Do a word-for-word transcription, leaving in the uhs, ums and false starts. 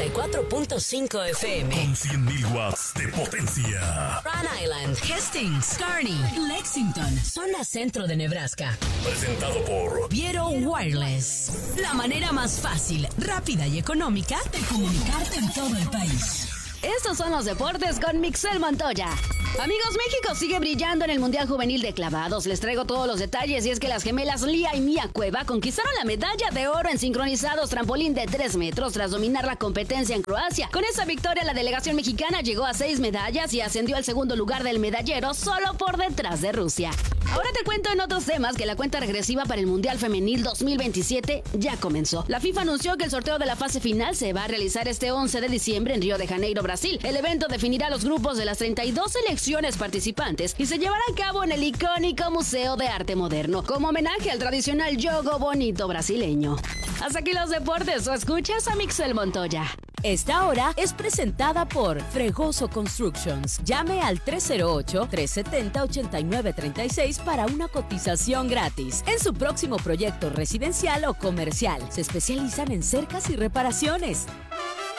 y cuatro punto cinco F M. Con cien mil watts de potencia. Rhode Island, Hastings, Kearney, Lexington, zona centro de Nebraska. Presentado por Viero Wireless. La manera más fácil, rápida y económica de comunicarte en todo el país. Estos son los deportes con Mixel Montoya. Amigos, México sigue brillando en el Mundial Juvenil de Clavados. Les traigo todos los detalles y es que las gemelas Lía y Mía Cueva conquistaron la medalla de oro en sincronizados trampolín de tres metros tras dominar la competencia en Croacia. Con esa victoria, la delegación mexicana llegó a seis medallas y ascendió al segundo lugar del medallero, solo por detrás de Rusia. Ahora te cuento en otros temas que la cuenta regresiva para el Mundial Femenil dos mil veintisiete ya comenzó. La FIFA anunció que el sorteo de la fase final se va a realizar este once de diciembre en Río de Janeiro, Brasil. El evento definirá los grupos de las treinta y dos selecciones participantes y se llevará a cabo en el icónico Museo de Arte Moderno, como homenaje al tradicional jogo bonito brasileño. Hasta aquí los deportes, o escuchas a Mixel Montoya. Esta hora es presentada por Fregoso Constructions. Llame al tres cero ocho, tres siete cero, ocho nueve tres seis para una cotización gratis en su próximo proyecto residencial o comercial. Se especializan en cercas y reparaciones.